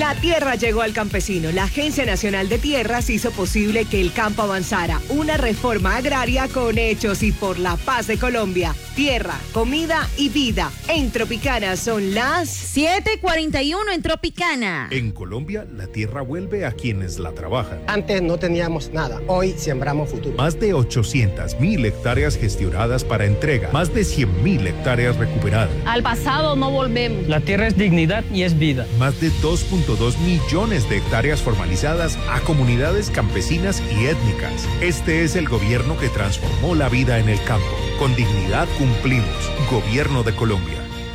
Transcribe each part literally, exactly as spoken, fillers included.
La tierra llegó al campesino. La Agencia Nacional de Tierras hizo posible que el campo avanzara. Una reforma agraria con hechos y por la paz de Colombia. Tierra, comida y vida. En Tropicana son las siete cuarenta y uno en Tropicana. En Colombia, la tierra vuelve a quienes la trabajan. Antes no teníamos nada. Hoy sembramos futuro. Más de ochocientas mil hectáreas gestionadas para entrega. Más de cien mil hectáreas recuperadas. Al pasado no volvemos. La tierra es dignidad y es vida. Más de dos punto dos millones de hectáreas formalizadas a comunidades campesinas y étnicas. Este es el gobierno que transformó la vida en el campo. Con dignidad cumplimos. Gobierno de Colombia.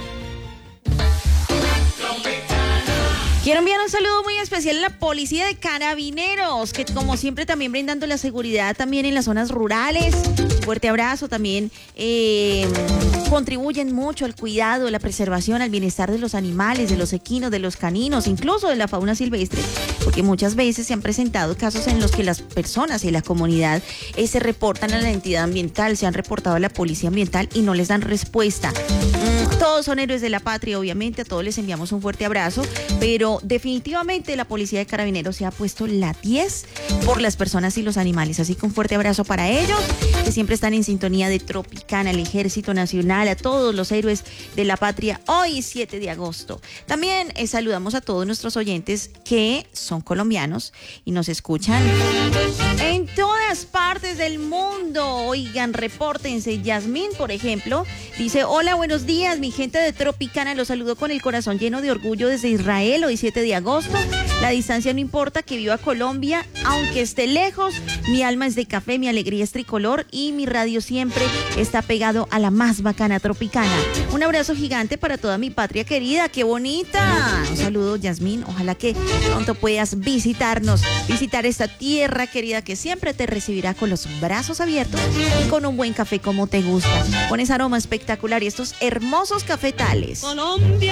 Quiero enviar un saludo muy especial a la Policía de Carabineros, que como siempre también brindando la seguridad también en las zonas rurales. Fuerte abrazo, también eh, contribuyen mucho al cuidado, la preservación, al bienestar de los animales, de los equinos, de los caninos, incluso de la fauna silvestre, porque muchas veces se han presentado casos en los que las personas y la comunidad eh, se reportan a la entidad ambiental, se han reportado a la policía ambiental y no les dan respuesta. Mm, todos son héroes de la patria, obviamente, a todos les enviamos un fuerte abrazo, pero definitivamente la Policía de Carabineros se ha puesto la diez por las personas y los animales, así que un fuerte abrazo para ellos, que siempre están en sintonía de Tropicana, al Ejército Nacional, a todos los héroes de la patria, hoy siete de agosto. También eh, saludamos a todos nuestros oyentes que son colombianos y nos escuchan en todas partes del mundo. Oigan, repórtense. Yasmín, por ejemplo, dice: hola, buenos días, mi gente de Tropicana, los saludo con el corazón lleno de orgullo desde Israel, hoy siete de agosto. La distancia no importa, que viva Colombia, aunque esté lejos. Mi alma es de café, mi alegría es tricolor y mi radio siempre está pegado a la más bacana Tropicana. Un abrazo gigante para toda mi patria querida, qué bonita. Un saludo, Yasmín, ojalá que pronto puedas visitarnos, visitar esta tierra querida que siempre te recibirá con los brazos abiertos y con un buen café como te gusta, con ese aroma espectacular y estos hermosos cafetales. Colombia.